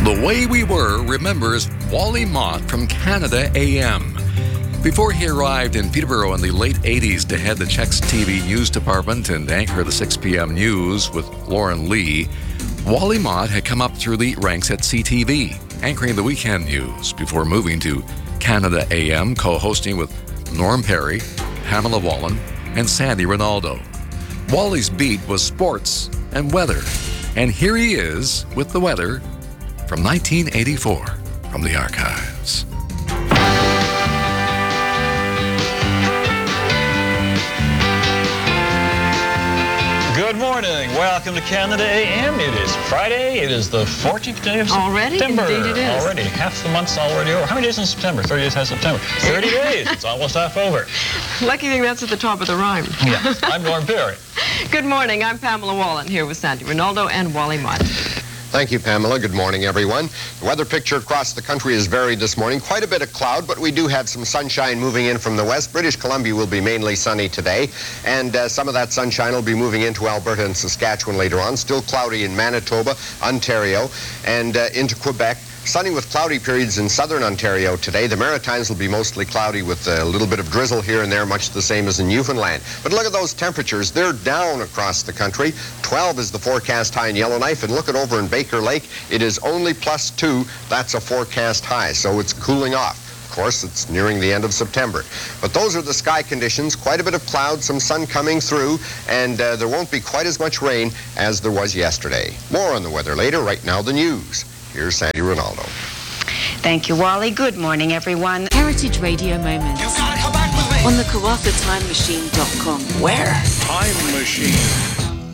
The Way We Were remembers Wally Mott from Canada AM. Before he arrived in Peterborough in the late 80s to head the Checks TV news department and anchor the 6 p.m. news with Lauren Lee, Wally Mott had come up through the ranks at CTV, anchoring the weekend news before moving to Canada AM, co-hosting with Norm Perry, Pamela Wallen, and Sandy Ronaldo. Wally's beat was sports and weather, and here he is with the weather from 1984 from the archives. Good morning. Welcome to Canada AM. It is Friday. It is the 14th day of Already? September. Indeed it is. Already. Half the month's already over. How many days in September? 30 days has September. 30 days. It's almost half over. Lucky thing that's at the top of the rhyme. Yes. I'm Norm Perry. Good morning. I'm Pamela Wallen here with Sandy Ronaldo and Wally Mott. Thank you, Pamela. Good morning, everyone. The weather picture across the country is varied this morning. Quite a bit of cloud, but we do have some sunshine moving in from the west. British Columbia will be mainly sunny today, and some of that sunshine will be moving into Alberta and Saskatchewan later on. Still cloudy in Manitoba, Ontario, and into Quebec. Sunny with cloudy periods in southern Ontario today. The Maritimes will be mostly cloudy with a little bit of drizzle here and there, much the same as in Newfoundland. But look at those temperatures. They're down across the country. 12 is the forecast high in Yellowknife, and look at over in Baker Lake. It is only +2. That's a forecast high, so it's cooling off. Of course, it's nearing the end of September. But those are the sky conditions. Quite a bit of cloud, some sun coming through, and there won't be quite as much rain as there was yesterday. More on the weather later. Right now, the news. Here's Sandy Ronaldo. Thank you, Wally. Good morning, everyone. Heritage Radio Moments on the KarrathaTimeMachine.com. Where? Time Machine.